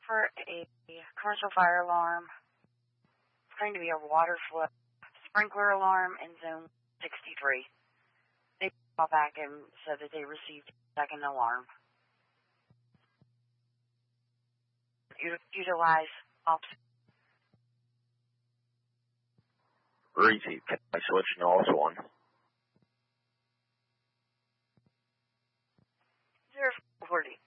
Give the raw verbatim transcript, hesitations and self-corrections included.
for a commercial fire alarm. It's going to be a water flow sprinkler alarm in zone sixty-three. They called back and said that they received a second alarm. Utilize ops. Receive. Can I switch North one? zero forty.